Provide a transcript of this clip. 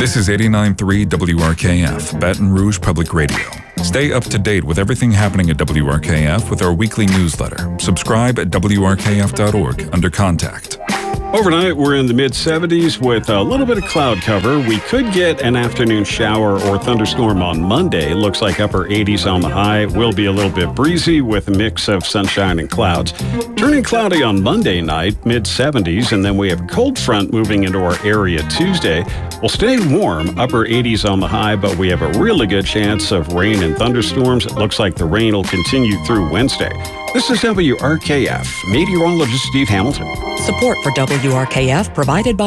This is 89.3 WRKF, Baton Rouge Public Radio. Stay up to date with everything happening at WRKF with our weekly newsletter. Subscribe at WRKF.org under Contact. Overnight, we're in the mid-70s with a little bit of cloud cover. We could get an afternoon shower or thunderstorm on Monday. Looks like upper 80s on the high. Will be a little bit breezy with a mix of sunshine and clouds. Turning cloudy on Monday night, mid-70s, and then we have a cold front moving into our area Tuesday. We'll stay warm, upper 80s on the high, but we have a really good chance of rain and thunderstorms. It looks like the rain will continue through Wednesday. This is WRKF. Meteorologist Steve Hamilton. Support for WRKF provided by